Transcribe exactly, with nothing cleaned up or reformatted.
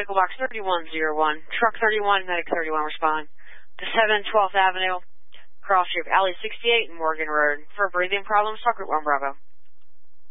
medical box thirty-one oh one, truck thirty-one, medic thirty-one, respond to seven twelfth Avenue, cross Alley sixty-eight, Morgan Road. For breathing problems, talk with one Bravo.